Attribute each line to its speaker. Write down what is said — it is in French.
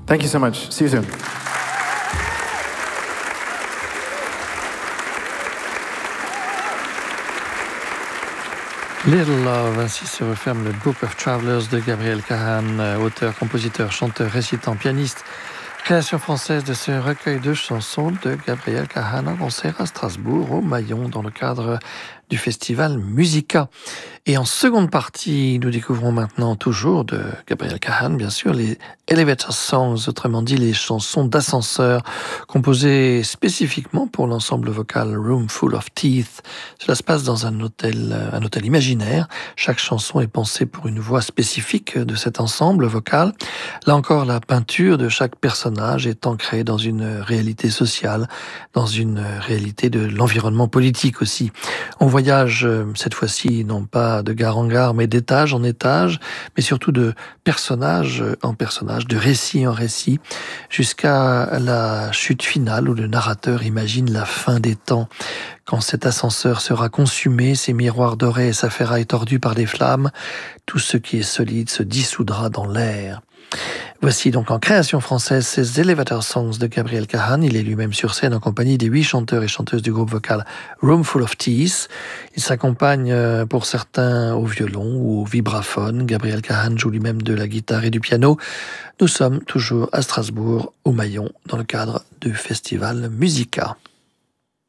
Speaker 1: Thank you so much. See you soon.
Speaker 2: Little Love, ainsi se referme le Book of Travelers de Gabriel Cahan, auteur, compositeur, chanteur, récitant, pianiste. Création française de ce recueil de chansons de Gabriel Cahan en concert à Strasbourg, au Maillon, dans le cadre du festival Musica. Et en seconde partie, nous découvrons maintenant toujours de Gabriel Cahan, bien sûr, les Elevator Songs, autrement dit les chansons d'ascenseur, composées spécifiquement pour l'ensemble vocal Room Full of Teeth. Cela se passe dans un hôtel imaginaire. Chaque chanson est pensée pour une voix spécifique de cet ensemble vocal. Là encore, la peinture de chaque personnage est ancrée dans une réalité sociale, dans une réalité de l'environnement politique aussi. On voyage cette fois-ci non pas de gare en gare, mais d'étage en étage, mais surtout de personnage en personnage, de récit en récit, jusqu'à la chute finale où le narrateur imagine la fin des temps. Quand cet ascenseur sera consumé, ses miroirs dorés et sa ferraille tordue par les flammes, tout ce qui est solide se dissoudra dans l'air. Voici donc en création française ces Elevator Songs de Gabriel Cahan. Il est lui-même sur scène en compagnie des 8 chanteurs et chanteuses du groupe vocal Room Full of Teeth. Il s'accompagne pour certains au violon ou au vibraphone. Gabriel Cahan joue lui-même de la guitare et du piano. Nous sommes toujours à Strasbourg, au Maillon, dans le cadre du festival Musica.